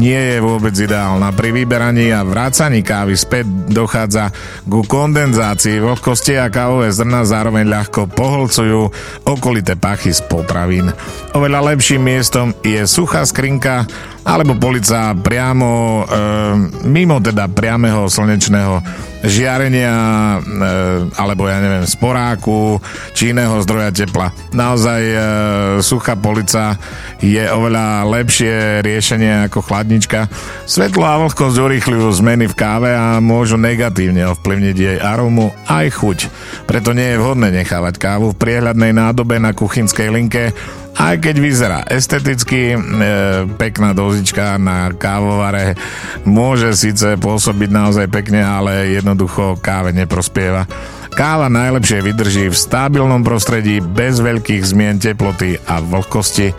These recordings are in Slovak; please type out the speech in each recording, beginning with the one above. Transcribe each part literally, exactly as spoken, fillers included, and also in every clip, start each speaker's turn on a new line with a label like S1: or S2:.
S1: nie je vôbec ideálna. Pri vyberaní a vracaní kávy späť dochádza ku kondenzácii vlhkosti a kávové zrná zároveň ľahko pohlcujú okolité pachy z potravín. Oveľa lepším miestom je suchá skrinka alebo polica priamo e, mimo teda priameho slnečného žiarenia e, alebo ja neviem sporáku či iného zdroja tepla. Naozaj e, suchá polica je oveľa lepšie riešenie ako chladnička. Svetlo a vlhkosť urýchľujú zmeny v káve a môžu negatívne ovplyvniť jej arómu aj chuť. Preto nie je vhodné nechávať kávu v priehľadnej nádobe na kuchynskej linke, aj keď vyzerá esteticky, e, pekná dozička na kávovare môže síce pôsobiť naozaj pekne, ale jednoducho káve neprospieva. Káva najlepšie vydrží v stabilnom prostredí bez veľkých zmien teploty a vlhkosti. E,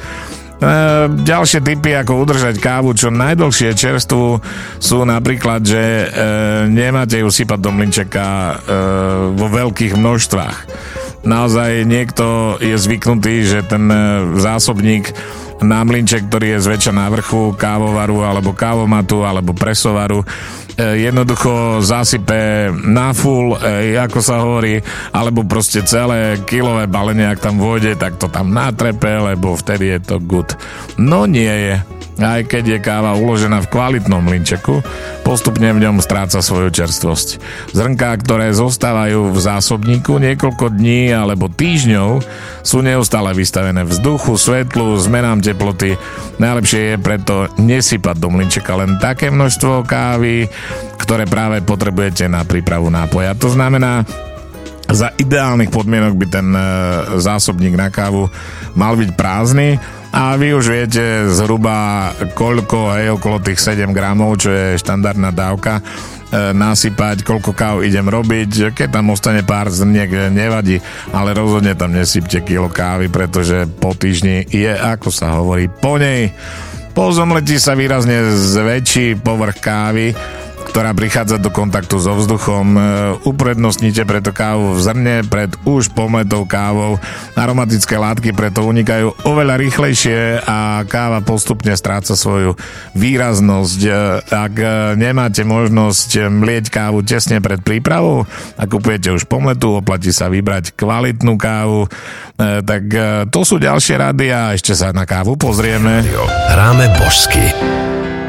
S1: ďalšie tipy, ako udržať kávu čo najdlhšie čerstvú, sú napríklad, že e, nemáte ju sypať do mlynčeka e, vo veľkých množstvách. Naozaj niekto je zvyknutý, že ten zásobník na mlynček, ktorý je zväčša na vrchu kávovaru alebo kávomatu alebo presovaru, jednoducho zasype na full, ako sa hovorí, alebo proste celé kilové balenie, ak tam vôjde, tak to tam natrepe, lebo vtedy je to good. No nie je. Aj keď je káva uložená v kvalitnom mlynčeku, postupne v ňom stráca svoju čerstvosť. Zrnká, ktoré zostávajú v zásobníku niekoľko dní alebo týždňov, sú neustále vystavené vzduchu, svetlu, zmenám teploty. Najlepšie je preto nesypať do mlynčeka len také množstvo kávy, ktoré práve potrebujete na prípravu nápoja. To znamená, za ideálnych podmienok by ten zásobník na kávu mal byť prázdny, a vy už viete zhruba koľko, hej, okolo tých sedem gramov, čo je štandardná dávka, e, nasypať, koľko káv idem robiť. Keď tam ostane pár zrniek, nevadí, ale rozhodne tam nesypte kilo kávy, pretože po týždni je, ako sa hovorí, po nej. Po zomletí sa výrazne zväčší povrch kávy, ktorá prichádza do kontaktu so vzduchom. Uprednostnite preto kávu v zrne pred už pomletou kávou. Aromatické látky preto unikajú oveľa rýchlejšie a káva postupne stráca svoju výraznosť. Ak nemáte možnosť mlieť kávu tesne pred prípravou a kupujete už pomletú, oplatí sa vybrať kvalitnú kávu. Tak to sú ďalšie rady a ešte sa na kávu pozrieme.
S2: Hráme božsky.